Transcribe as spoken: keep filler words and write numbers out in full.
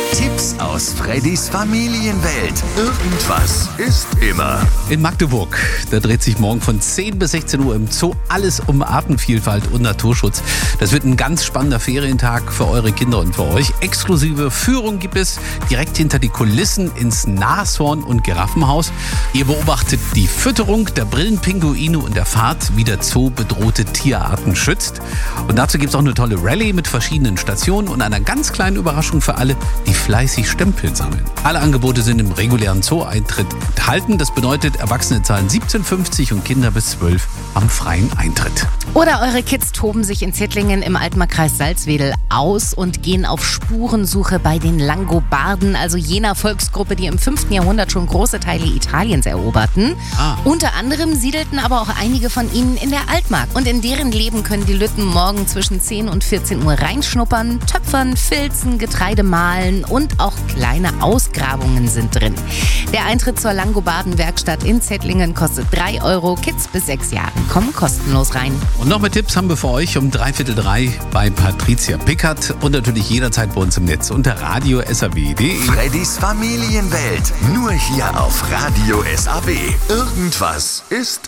Tipps aus Freddys Familienwelt. Irgendwas ist immer. In Magdeburg, da dreht sich morgen von zehn bis sechzehn Uhr im Zoo alles um Artenvielfalt und Naturschutz. Das wird ein ganz spannender Ferientag für eure Kinder und für euch. Exklusive Führung gibt es direkt hinter die Kulissen ins Nashorn- und Giraffenhaus. Ihr beobachtet die Fütterung der Brillenpinguine und erfahrt, wie der Zoo bedrohte Tierarten schützt. Und dazu gibt es auch eine tolle Rallye mit verschiedenen Stationen und einer ganz kleinen Überraschung für alle, die fleißig Stempel sammeln. Alle Angebote sind im regulären Zoo-Eintritt enthalten. Das bedeutet, Erwachsene zahlen siebzehn fünfzig und Kinder bis zwölf am freien Eintritt. Oder eure Kids toben sich in Zittlingen im Altmarkkreis Salzwedel aus und gehen auf Spurensuche bei den Langobarden, also jener Volksgruppe, die im fünften Jahrhundert schon große Teile Italiens eroberten. Ah. Unter anderem siedelten aber auch einige von ihnen in der Altmark. Und in deren Leben können die Lütten morgen zwischen zehn und vierzehn Uhr reinschnuppern, töpfern, filzen, Getreide mahlen und auch kleine Ausgrabungen sind drin. Der Eintritt zur Langobardenwerkstatt in Zittlingen kostet drei Euro. Kids bis sechs Jahren kommen kostenlos rein. Und noch mehr Tipps haben wir für euch um dreiviertel drei bei Patricia Pickert und natürlich jederzeit bei uns im Netz unter radio punkt s a b punkt d e. Freddys Familienwelt. Nur hier auf Radio S A B. Irgendwas ist